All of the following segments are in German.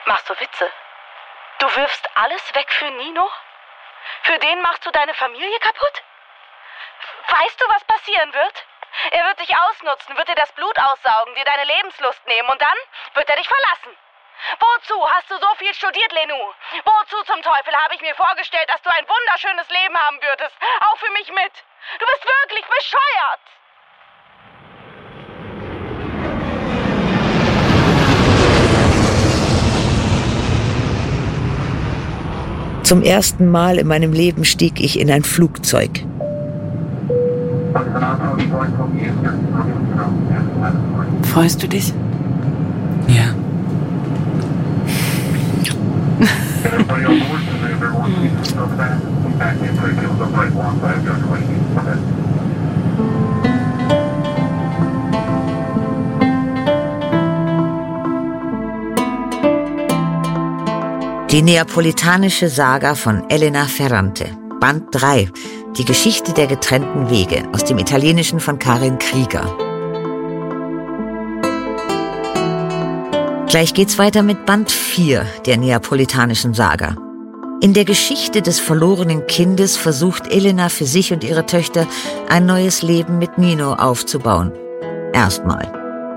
Machst du Witze? Du wirfst alles weg für Nino? Für den machst du deine Familie kaputt? Weißt du, was passieren wird? Er wird dich ausnutzen, wird dir das Blut aussaugen, dir deine Lebenslust nehmen und dann wird er dich verlassen. Wozu hast du so viel studiert, Lenou? Wozu zum Teufel habe ich mir vorgestellt, dass du ein wunderschönes Leben haben würdest? Auch für mich mit. Du bist wirklich bescheuert. Zum ersten Mal in meinem Leben stieg ich in ein Flugzeug. Freust du dich? Ja. Die neapolitanische Saga von Elena Ferrante, Band 3, die Geschichte der getrennten Wege, aus dem Italienischen von Karin Krieger. Gleich geht's weiter mit Band 4 der neapolitanischen Saga. In der Geschichte des verlorenen Kindes versucht Elena für sich und ihre Töchter ein neues Leben mit Nino aufzubauen. Erstmal.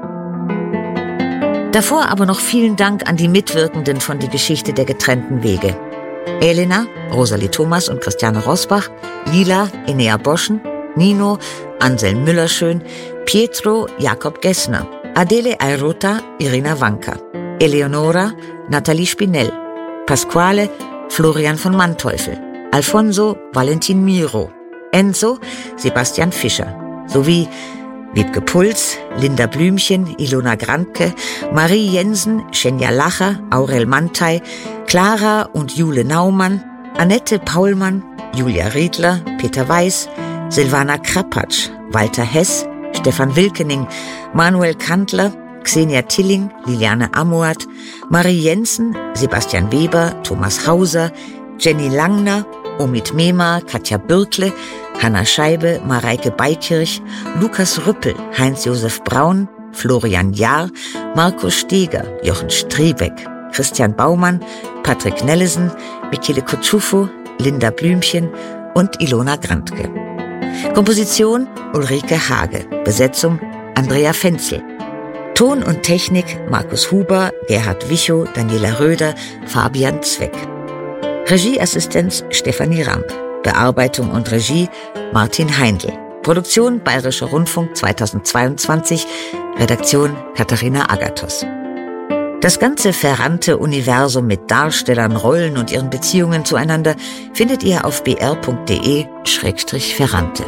Davor aber noch vielen Dank an die Mitwirkenden von Die Geschichte der getrennten Wege. Elena, Rosalie Thomas und Christiane Rosbach, Lila, Enea Boschen, Nino, Anselm Müllerschön, Pietro, Jakob Gessner, Adele Airota, Irina Wanka, Eleonora, Nathalie Spinell, Pasquale, Florian von Manteuffel, Alfonso, Valentin Miro, Enzo, Sebastian Fischer, sowie Wiebke Puls, Linda Blümchen, Ilona Grandke, Marie Jensen, Schenja Lacher, Aurel Mantei, Clara und Jule Naumann, Annette Paulmann, Julia Riedler, Peter Weiß, Silvana Krapatsch, Walter Hess, Stefan Wilkening, Manuel Kandler, Xenia Tilling, Liliane Amoat, Marie Jensen, Sebastian Weber, Thomas Hauser, Jenny Langner, Omid Mehmar, Katja Bürkle, Hanna Scheibe, Mareike Beikirch, Lukas Rüppel, Heinz-Josef Braun, Florian Jahr, Markus Steger, Jochen Strebeck, Christian Baumann, Patrick Nellesen, Michele Kutschufo, Linda Blümchen und Ilona Grandke. Komposition Ulrike Hage, Besetzung Andrea Fenzel. Ton und Technik Markus Huber, Gerhard Wichow, Daniela Röder, Fabian Zweck. Regieassistenz Stefanie Ramp. Bearbeitung und Regie Martin Heindl. Produktion Bayerischer Rundfunk 2022. Redaktion Katharina Agathos. Das ganze Ferrante-Universum mit Darstellern, Rollen und ihren Beziehungen zueinander findet ihr auf br.de/Ferrante.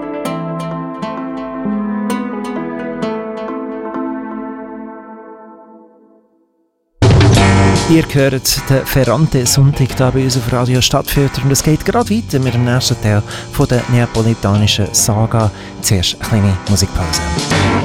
Ihr hört den Ferrante-Sonntag hier bei uns auf Radio Stadtfilter und es geht gerade weiter mit dem nächsten Teil von der neapolitanischen Saga. Zuerst eine kleine Musikpause.